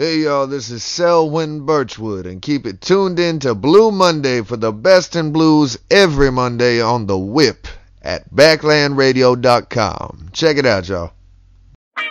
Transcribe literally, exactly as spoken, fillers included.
Hey y'all, this is Selwyn Birchwood, and keep it tuned in to Blue Monday for the best in blues every Monday on the Whip at backland radio dot com. Check it out, y'all.